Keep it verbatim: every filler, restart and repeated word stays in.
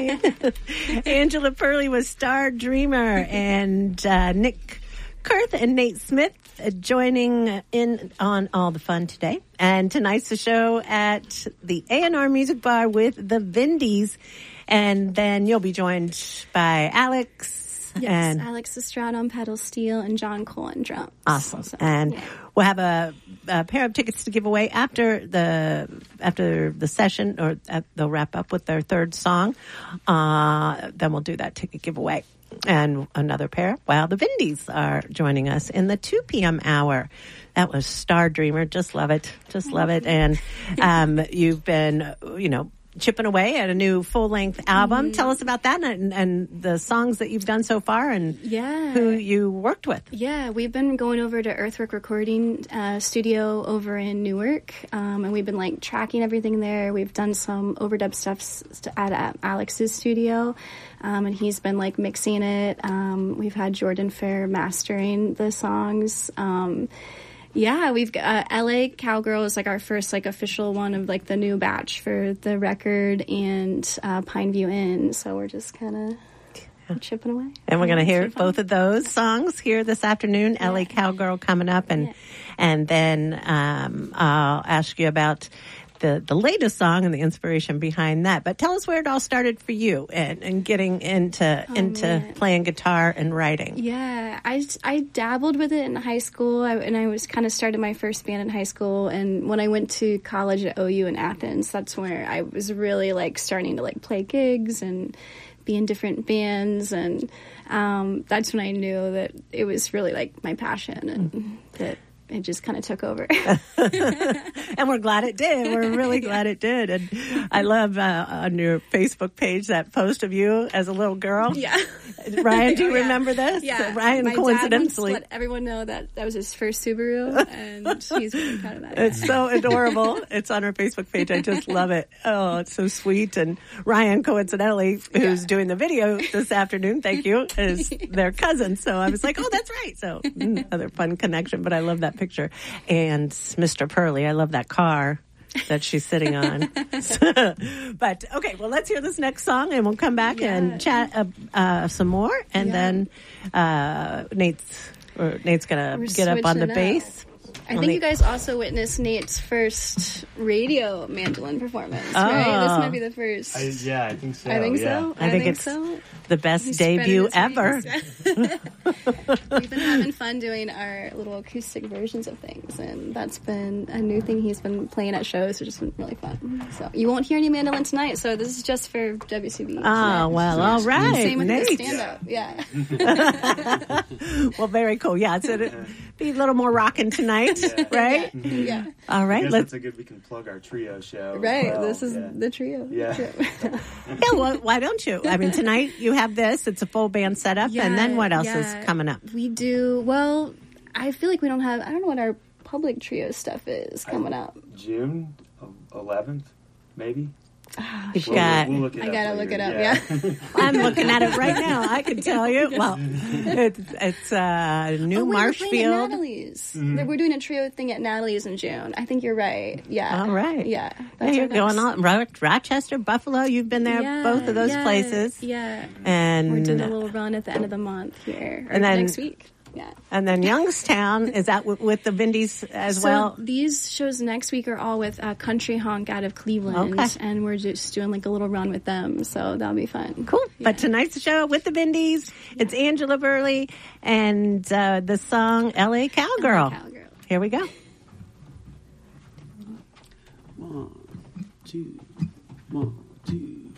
right. Angela Perley was Star Dreamer, and uh, Nick Kurth and Nate Smith joining in on all the fun today. And tonight's the show at the A and R Music Bar with the Vindies. And then you'll be joined by Alex. Yes, and Alex Estrada on pedal steel and John Cole on drums. Awesome. So, and yeah. we'll have a, a pair of tickets to give away after the after the session, or uh, they'll wrap up with their third song. Uh, then we'll do that ticket giveaway. And another pair, while the Vindies are joining us in the two p.m. hour. That was Star Dreamer. Just love it. Just love it. And um, you've been, you know, chipping away at a new full-length album. Mm-hmm. Tell us about that and, and the songs that you've done so far and yeah. who you worked with. Yeah, we've been going over to Earthwork Recording uh, Studio over in Newark, um, and we've been like tracking everything there. We've done some overdub stuff at, at Alex's studio, um, and he's been like mixing it. Um, we've had Jordan Fair mastering the songs. Um, Yeah, we've got uh, L A Cowgirl is like our first like official one of like the new batch for the record, and uh, Pineview Inn. So we're just kind of chipping away. And we're going to hear both of those songs here this afternoon. Yeah. L A Cowgirl coming up, and yeah. and then um, I'll ask you about the the latest song and the inspiration behind that. But tell us where it all started for you and, and getting into oh, into man. playing guitar and writing. Yeah, I, I dabbled with it in high school, I, and I was kind of started my first band in high school. And when I went to college at O U in Athens, that's where I was really like starting to like play gigs and be in different bands, and um, that's when I knew that it was really like my passion, and mm-hmm. that it just kind of took over. And we're glad it did. We're really glad it did. And I love uh, on your Facebook page that post of you as a little girl. Yeah. Ryan, do you oh, yeah. remember this? Yeah. Ryan, My coincidentally. dad let everyone know that that was his first Subaru, and he's really proud of that. It's so adorable. It's on our Facebook page. I just love it. Oh, it's so sweet. And Ryan, coincidentally, who's yeah. doing the video this afternoon, thank you, is their cousin. So I was like, oh, that's right. So another fun connection, but I love that picture. And Mister Perley, I love that car that she's sitting on. But okay, well, let's hear this next song, and we'll come back yeah. and chat uh, uh, some more, and yeah. then uh, Nate's or Nate's gonna We're get up on the bass. I think you guys also witnessed Nate's first radio mandolin performance, oh. right? This might be the first. I, yeah, I think so. I think yeah. so. I, I think, think it's so. the best He's debut ever. We've been having fun doing our little acoustic versions of things, and that's been a new thing he's been playing at shows, which has been really fun. So you won't hear any mandolin tonight, so this is just for W C B. Oh, tonight. well, so all right. Same with Nate. the stand-up, yeah. Well, very cool. Yeah, it's a, be a little more rocking tonight, yeah. right? Yeah. yeah. All right. I guess let's. that's a good. We can plug our trio show. Right. Well. This is yeah. the trio. Yeah. yeah. Well, why don't you? I mean, tonight you have this. It's a full band setup, yeah, and then what else yeah. is coming up? We do. Well, I feel like we don't have. I don't know what our public trio stuff is coming I, up. June eleventh, maybe. Oh, You've we'll, got, we'll look it I up gotta later. look it up. Yeah, yeah. I'm looking at it right now. I can tell you. Well, it's it's uh, New oh, wait, Marshfield. We're playing at Natalie's. Mm-hmm. We're doing a trio thing at Natalie's in June. I think you're right. Yeah. All right. Yeah. That's you're going on Ro- Rochester, Buffalo. You've been there, yeah, both of those yeah, places. Yeah. And we're doing a little run at the end of the month here, or and then, next week. Yeah. And then Youngstown, is that w- with the Vindies as so well? These shows next week are all with uh, Country Honk out of Cleveland, okay. and we're just doing like a little run with them, so that'll be fun. Cool. Yeah. But tonight's show with the Vindies, yeah. it's Angela Perley and uh, the song L A Cowgirl. L A Cowgirl. Here we go. One, two, one, two.